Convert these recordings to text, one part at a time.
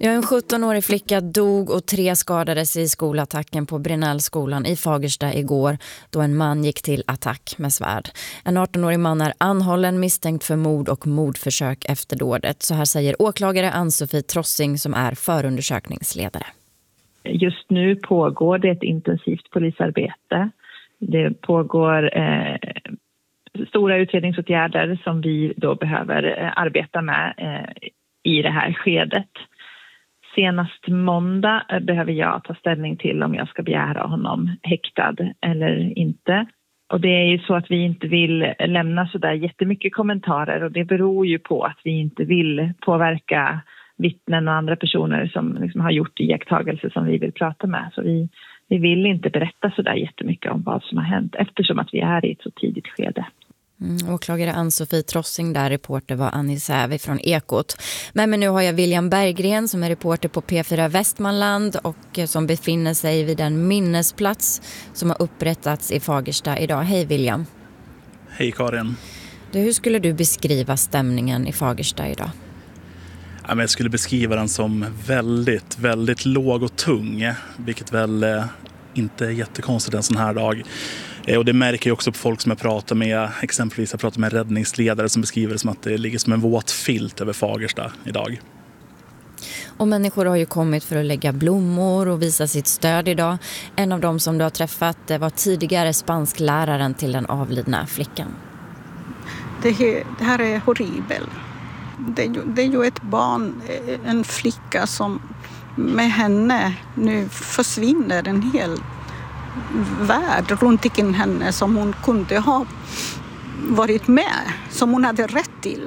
Ja, en 17-årig flicka dog och 3 skadades i skolattacken på Brinellskolan i Fagersta igår då en man gick till attack med svärd. En 18-årig man är anhållen misstänkt för mord och mordförsök efter dådet. Så här säger åklagare Ann-Sofie Trossing som är förundersökningsledare. Just nu pågår det ett intensivt polisarbete. Det pågår stora utredningsåtgärder som vi då behöver arbeta med i det här skedet. Senast måndag behöver jag ta ställning till om jag ska begära honom häktad eller inte. Och det är ju så att vi inte vill lämna så där jättemycket kommentarer och det beror ju på att vi inte vill påverka vittnen och andra personer som liksom har gjort iakttagelser som vi vill prata med. Så vi vill inte berätta så där jättemycket om vad som har hänt eftersom att vi är i ett så tidigt skede. Åklagare Ann-Sofie Trossing där, reporter var Annie Sävi från Ekot. Men nu har jag William Berggren som är reporter på P4 Västmanland och som befinner sig vid en minnesplats som har upprättats i Fagersta idag. Hej William. Hej Karin. Hur skulle du beskriva stämningen i Fagersta idag? Jag skulle beskriva den som väldigt, väldigt låg och tung, vilket väl inte är jättekonstigt en sån här dag. Och det märker jag också på folk som jag pratar med, exempelvis jag pratar med räddningsledare som beskriver det som att det ligger som en våt filt över Fagersta idag. Och människor har ju kommit för att lägga blommor och visa sitt stöd idag. En av dem som du har träffat var tidigare spanskläraren till den avlidna flickan. Det här är horribelt. Det är ju ett barn, en flicka som med henne nu försvinner en hel värld runt omkring henne som hon kunde ha varit med, som hon hade rätt till.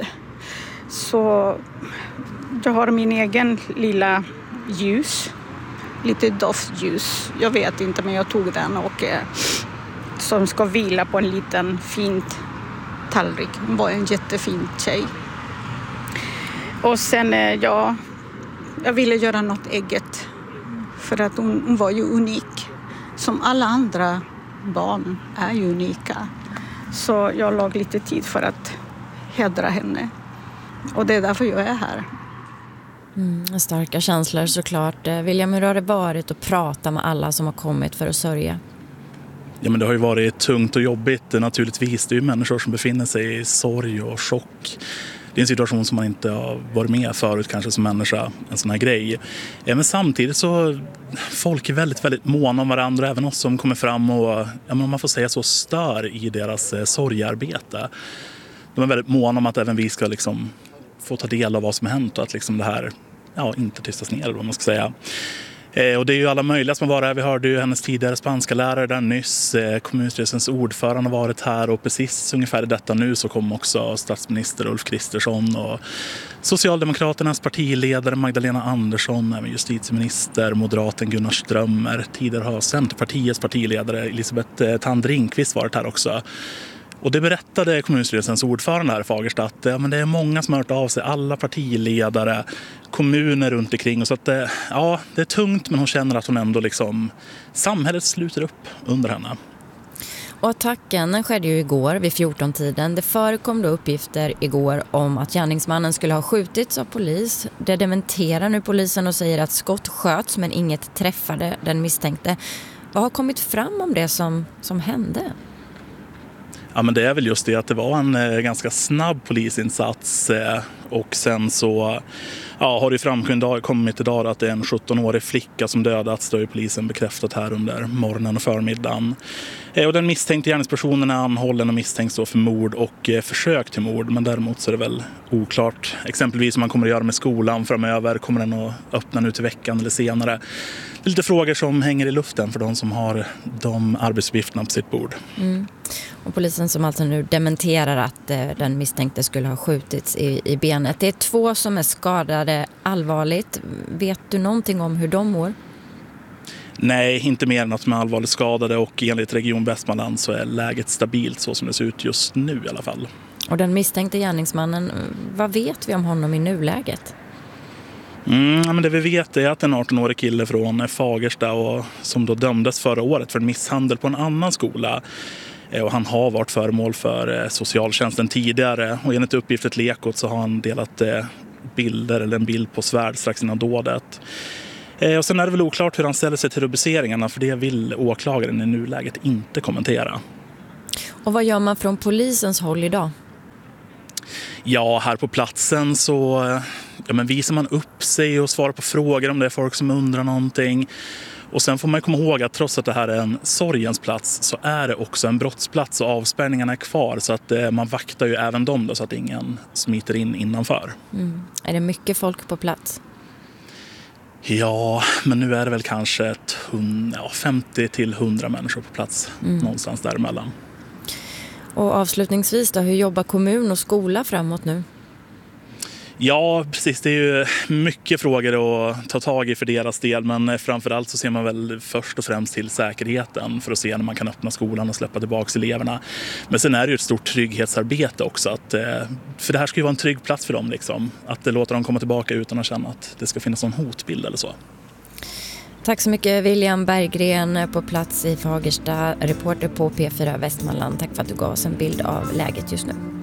Så jag har min egen lilla ljus, lite doftljus. Jag vet inte, men jag tog den och som ska vila på en liten fint tallrik. Hon var en jättefin tjej. Och sen jag ville göra något eget för att hon var ju unik. Som alla andra barn är ju unika. Så jag låg lite tid för att hedra henne. Och det är därför jag är här. Starka känslor såklart. William, hur har det varit att prata med alla som har kommit för att sörja? Ja, men det har ju varit tungt och jobbigt naturligtvis. Det är ju människor som befinner sig i sorg och chock. Det är en situation som man inte har varit med förut kanske som människa, en sån här grej. Men samtidigt så folk är väldigt, väldigt måna om varandra, även oss som kommer fram och, om man får säga så, stör i deras sorgarbete. De är väldigt måna om att även vi ska liksom få ta del av vad som har hänt och att liksom det här inte tystas ner, vad man ska säga. Och det är ju alla möjliga som har varit här. Vi hörde ju hennes tidigare spanska lärare där nyss. Kommunstyrelsens ordförande har varit här och precis ungefär i detta nu så kom också statsminister Ulf Kristersson och Socialdemokraternas partiledare Magdalena Andersson, även justitieminister, moderaten Gunnar Strömmer. Tidigare har Centerpartiets partiledare Elisabeth Thand Ringqvist varit här också. Och det berättade kommunstyrelsens ordförande här i Fagersta att men det är många som har hört av sig, alla partiledare, kommuner runt omkring. Och så att det är tungt, men hon känner att hon ändå liksom, samhället sluter upp under henne. Och attacken skedde ju igår vid 14-tiden. Det förekom då uppgifter igår om att gärningsmannen skulle ha skjutits av polis. Det dementerar nu polisen och säger att skott sköts men inget träffade den misstänkte. Vad har kommit fram om det som hände? Ja, men det är väl just det att det var en ganska snabb polisinsats och sen så har det kommit idag att det är en 17-årig flicka som dödats. Det har ju polisen bekräftat här under morgonen och förmiddagen. Och den misstänkte gärningspersonen är anhållen och misstänks då för mord och försök till mord. Men däremot så är det väl oklart. Exempelvis om man kommer att göra med skolan framöver. Kommer den att öppna nu till veckan eller senare? Det är lite frågor som hänger i luften för de som har de arbetsuppgifterna på sitt bord. Och polisen som alltså nu dementerar att den misstänkte skulle ha skjutits i benet. Det är 2 som är skadade allvarligt. Vet du någonting om hur de mår? Nej, inte mer än att de är allvarligt skadade och enligt Region Västmanland så är läget stabilt så som det ser ut just nu i alla fall. Och den misstänkte gärningsmannen, vad vet vi om honom i nuläget? Men det vi vet är att en 18-årig kille från Fagersta och som då dömdes förra året för en misshandel på en annan skola. Och han har varit föremål för socialtjänsten tidigare och enligt uppgifter till Ekot så har han delat bilder eller en bild på Svärd strax innan dådet. Och sen är det väl oklart hur han ställer sig till rubriceringarna, för det vill åklagaren i nuläget inte kommentera. Och vad gör man från polisens håll idag? Ja, här på platsen så visar man upp sig och svarar på frågor om det är folk som undrar någonting. Och sen får man komma ihåg att trots att det här är en sorgens plats så är det också en brottsplats och avspärrningarna är kvar, så att man vaktar ju även dem då, så att ingen smiter in innanför. Är det mycket folk på plats? Ja, men nu är det väl kanske 50 till 100 människor på plats, någonstans däremellan. Och avslutningsvis då, hur jobbar kommun och skola framåt nu? Ja, precis. Det är ju mycket frågor att ta tag i för deras del, men framförallt så ser man väl först och främst till säkerheten för att se när man kan öppna skolan och släppa tillbaka eleverna. Men sen är det ju ett stort trygghetsarbete också, för det här ska ju vara en trygg plats för dem, liksom. Att låta dem komma tillbaka utan att känna att det ska finnas någon hotbild eller så. Tack så mycket William Berggren på plats i Fagersta, reporter på P4 Västmanland. Tack för att du gav oss en bild av läget just nu.